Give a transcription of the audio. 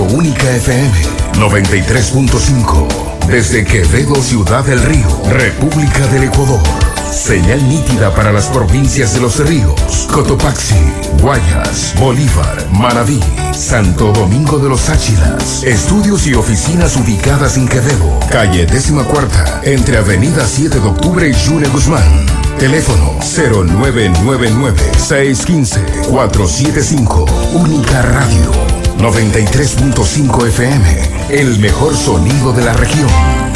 Única FM 93.5. Desde Quevedo, Ciudad del Río, República del Ecuador. Señal nítida para las provincias de Los Ríos, Cotopaxi, Guayas, Bolívar, Manabí, Santo Domingo de los Áchilas. Estudios y oficinas ubicadas en Quevedo, calle 14ª, entre Avenida 7 de Octubre y Jure Guzmán. Teléfono 0999-615-475. Única Radio 93.5 FM. El mejor sonido de la región.